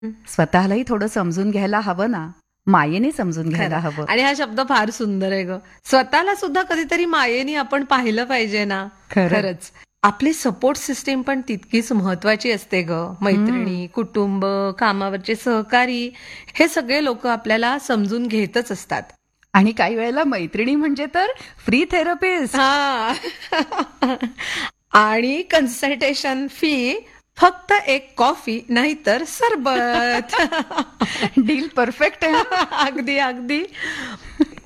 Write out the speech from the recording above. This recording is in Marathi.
स्वतःलाही थोडं समजून घ्यायला हवं ना. मायेने समजून घ्यायला खरं. हवं. आणि हा शब्द फार सुंदर आहे ग. स्वतःला सुद्धा कधीतरी मायेने आपण पाहिलं पाहिजे ना. खरंय. खरंच. आपली सपोर्ट सिस्टीम पण तितकीच महत्वाची असते ग. हं. मैत्रिणी, कुटुंब, कामावरचे सहकारी हे सगळे लोक आपल्याला समजून घेतच असतात. आणि काही वेळेला मैत्रिणी म्हणजे तर फ्री थेरपिस्ट. हा. आणि कन्सल्टेशन फी फक्त एक कॉफी नाहीतर सरबत. डील परफेक्ट आहे. अगदी अगदी.